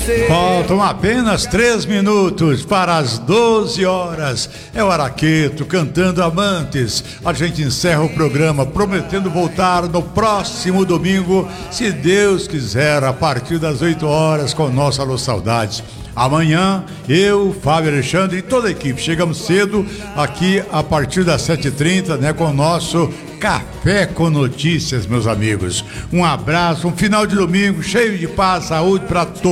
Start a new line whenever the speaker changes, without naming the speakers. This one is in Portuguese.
Faltam apenas 3 minutos para as 12 horas. É o Araqueto cantando Amantes. A gente encerra o programa prometendo voltar no próximo domingo, se Deus quiser, a partir das 8 horas com nossa Alô Saudades. Amanhã, eu, Fábio Alexandre e toda a equipe chegamos cedo aqui a partir das 7h30, né, com o nosso Café com Notícias, meus amigos. Um abraço, um final de domingo cheio de paz, saúde para todos.